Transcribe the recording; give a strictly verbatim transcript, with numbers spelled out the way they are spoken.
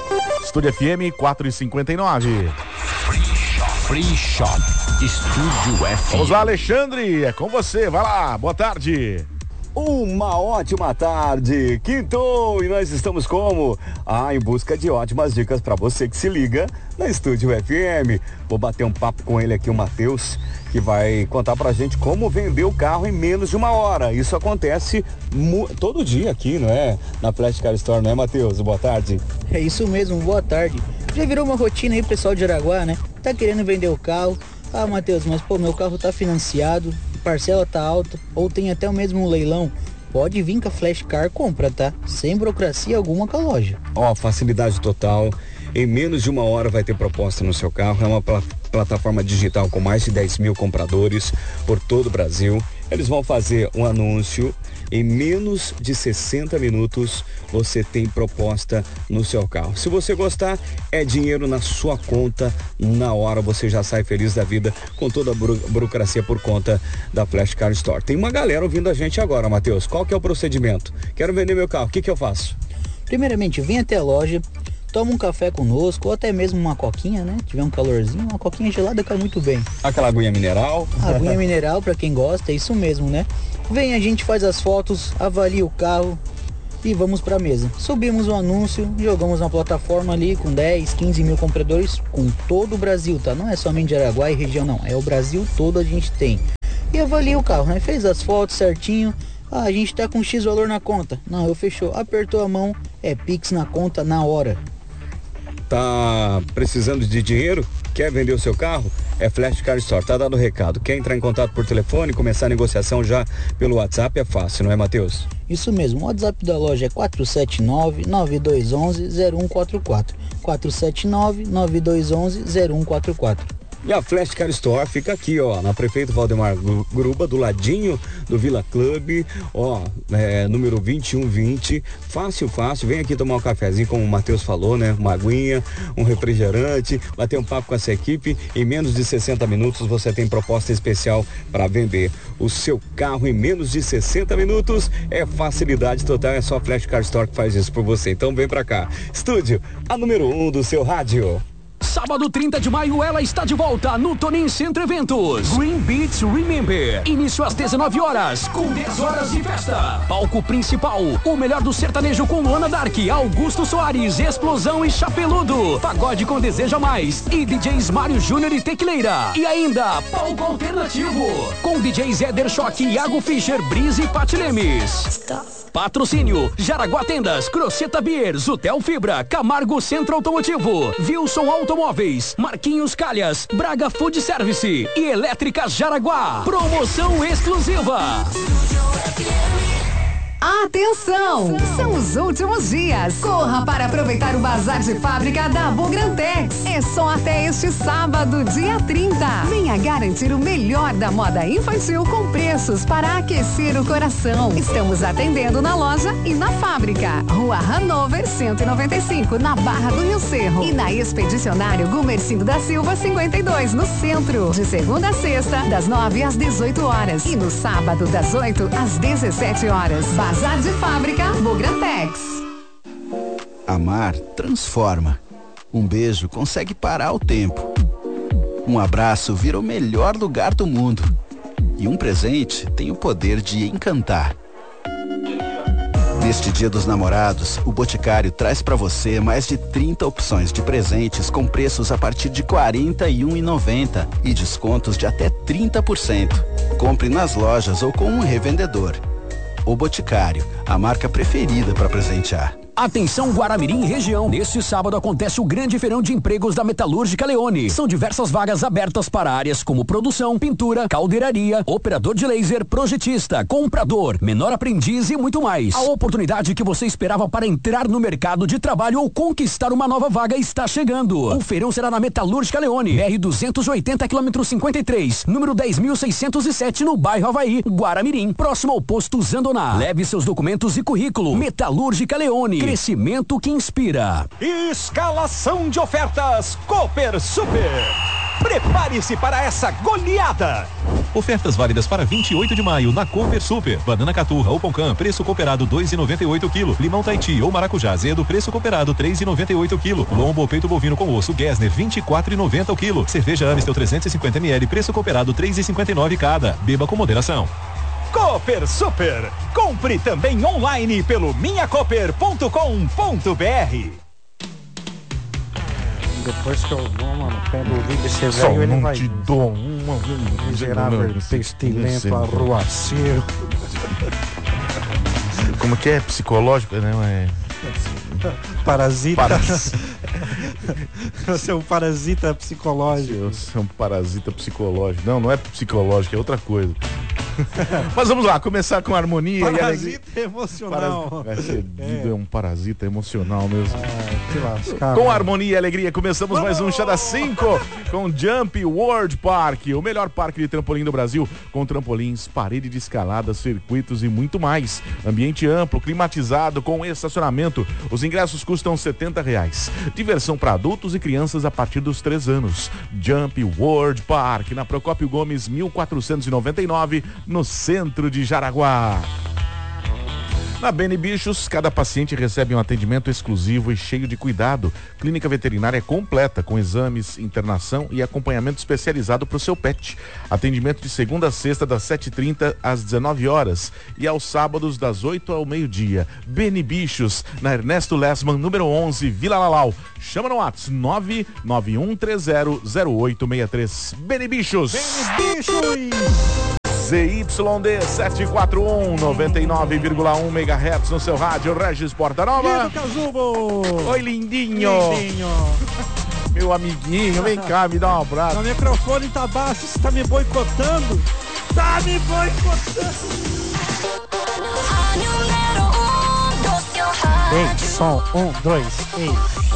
Estúdio F M quatrocentos e cinquenta e nove. Free Shop. Free Shop. Estúdio F M. Vamos lá, Alexandre, é com você, vai lá, boa tarde. Uma ótima tarde, quintou, e nós estamos como? Ah, em busca de ótimas dicas para você que se liga na Estúdio F M. Vou bater um papo com ele aqui, o Matheus, que vai contar pra gente como vender o carro em menos de uma hora. Isso acontece mu- todo dia aqui, não é? Na Flash Car Store, não é, Matheus? Boa tarde. É isso mesmo, boa tarde. Já virou uma rotina aí, pessoal de Araguá, né? Tá querendo vender o carro. Ah, Matheus, mas pô, meu carro tá financiado, parcela tá alta, ou tem até o mesmo leilão. Pode vir com a Flash Car, compra, tá? Sem burocracia alguma com a loja. Ó, facilidade total. Em menos de uma hora vai ter proposta no seu carro. É uma pl- plataforma digital com mais de dez mil compradores por todo o Brasil. Eles vão fazer um anúncio. Em menos de sessenta minutos você tem proposta no seu carro. Se você gostar, é dinheiro na sua conta na hora. Você já sai feliz da vida com toda a buro- burocracia por conta da Flash Car Store. Tem uma galera ouvindo a gente agora, Matheus. Qual que é o procedimento? Quero vender meu carro, o que que eu faço? Primeiramente, vem até a loja, toma um café conosco, ou até mesmo uma coquinha, né? Tiver um calorzinho, uma coquinha gelada cai muito bem. Aquela aguinha mineral? Aguinha mineral, pra quem gosta, é isso mesmo, né? Vem, a gente faz as fotos, avalia o carro e vamos pra mesa. Subimos o anúncio, jogamos na plataforma ali com dez, quinze mil compradores com todo o Brasil, tá? Não é somente de Araguá e região, não. É o Brasil todo a gente tem. E avalia o carro, né? Fez as fotos certinho. Ah, a gente tá com X valor na conta. Não, eu fechou. Apertou a mão, é Pix na conta na hora. Tá precisando de dinheiro? Quer vender o seu carro? É Flash Car Store, tá dado o recado. Quer entrar em contato por telefone, começar a negociação já pelo WhatsApp? É fácil, não é, Matheus? Isso mesmo, o WhatsApp da loja é quatro sete nove, nove dois um um, zero um quatro quatro. quatro sete nove, nove dois um um, zero um quatro quatro. E a Flash Car Store fica aqui, ó, na Prefeito Valdemar Gruba, do ladinho do Vila Club, ó, é, número vinte e um vinte, fácil, fácil, vem aqui tomar um cafezinho, como o Matheus falou, né, uma aguinha, um refrigerante, bater um papo com essa equipe. Em menos de sessenta minutos você tem proposta especial para vender o seu carro. Em menos de sessenta minutos é facilidade total, é só a Flash Car Store que faz isso por você. Então vem pra cá, estúdio, a número um do seu rádio. Sábado trinta de maio, ela está de volta no Tonin Centro Eventos. Green Beats Remember. Início às dezenove horas, com dez horas de festa. Palco principal, o melhor do sertanejo com Luana Dark, Augusto Soares, Explosão e Chapeludo. Pagode com Deseja Mais e D Js Mário Júnior e Tequileira. E ainda, palco alternativo, com D Js Éder Choque, Iago Fischer, Brise e Pati Lemes. Patrocínio, Jaraguá Tendas, Crosseta Beer, Zutel Fibra, Camargo Centro Automotivo, Wilson Automóveis, Marquinhos Calhas, Braga Food Service e Elétricas Jaraguá. Promoção exclusiva. Atenção! São os últimos dias. Corra para aproveitar o Bazar de Fábrica da Bugrantex. É só até este sábado, dia trinta. Venha garantir o melhor da moda infantil com preços para aquecer o coração. Estamos atendendo na loja e na fábrica. Rua Hanover cento e noventa e cinco, na Barra do Rio Cerro. E na Expedicionário Gumercindo da Silva cinquenta e dois, no centro. De segunda a sexta, das nove às dezoito horas. E no sábado, das oito às dezessete horas. Bazar de Fábrica Bugrantex. Amar transforma. Um beijo consegue parar o tempo. Um abraço vira o melhor lugar do mundo. E um presente tem o poder de encantar. Neste Dia dos Namorados, o Boticário traz para você mais de trinta opções de presentes com preços a partir de quarenta e um reais e noventa centavos e descontos de até trinta por cento. Compre nas lojas ou com um revendedor. O Boticário, a marca preferida para presentear. Atenção Guaramirim e região. Neste sábado acontece o grande feirão de empregos da Metalúrgica Leone. São diversas vagas abertas para áreas como produção, pintura, caldeiraria, operador de laser, projetista, comprador, menor aprendiz e muito mais. A oportunidade que você esperava para entrar no mercado de trabalho ou conquistar uma nova vaga está chegando. O feirão será na Metalúrgica Leone, B R duzentos e oitenta, quilômetro cinquenta e três, número dez mil seiscentos e sete, no bairro Havaí, Guaramirim, próximo ao posto Zandoná. Leve seus documentos e currículo. Metalúrgica Leone. Crescimento que inspira. Escalação de ofertas Cooper Super. Prepare-se para essa goleada. Ofertas válidas para vinte e oito de maio na Cooper Super. Banana caturra ou Poncan, preço cooperado dois e noventa e oito quilo. Limão Tahiti ou maracujá azedo, preço cooperado três e noventa e oito quilo. Lombo ou peito bovino com osso Gessner, vinte e quatro e noventa o quilo. Cerveja Amistel trezentos e cinquenta mililitros, preço cooperado três e cinquenta e nove cada. Beba com moderação. Cooper Super. Compre também online pelo minha cooper ponto com ponto br. Depois que eu vou, mano, pego o vídeo desse Só velho, ele não vai... te dou uma... Miserável, pestilento, arruaceiro. Como que é? Psicológico, né? É... Parasita. Paras... Você é um parasita psicológico. Você é um parasita psicológico. Não, não é psicológico, é outra coisa. Mas vamos lá, começar com harmonia parasita e alegria. Emocional. Paras... É. é um parasita emocional mesmo. Ah, que lascar, com né? harmonia e alegria, começamos vamos! mais um Chá das cinco com Jump World Park, o melhor parque de trampolim do Brasil, com trampolins, parede de escalada, circuitos e muito mais. Ambiente amplo, climatizado, com estacionamento. Os ingressos custam setenta reais. Diversão para adultos e crianças a partir dos três anos. Jump World Park, na Procópio Gomes, mil quatrocentos e noventa e nove, no centro de Jaraguá. Na Bene Bichos, cada paciente recebe um atendimento exclusivo e cheio de cuidado. Clínica veterinária completa, com exames, internação e acompanhamento especializado para o seu pet. Atendimento de segunda a sexta, das sete e trinta às dezenove horas e aos sábados, das oito ao meio-dia. Bene Bichos, na Ernesto Lessmann, número onze, Vila Lalau. Chama no WhatsApp nove nove um três zero zero oito seis três. Bene Bichos! Bene Bichos! Z Y D sete quatro um, noventa e nove vírgula um megahertz no seu rádio. Regis Portanova. Oi, lindinho. Lindinho. Meu amiguinho, vem cá, me dá um abraço. O microfone tá baixo, você tá me boicotando? Tá me boicotando. Ei, som, um, dois, ei.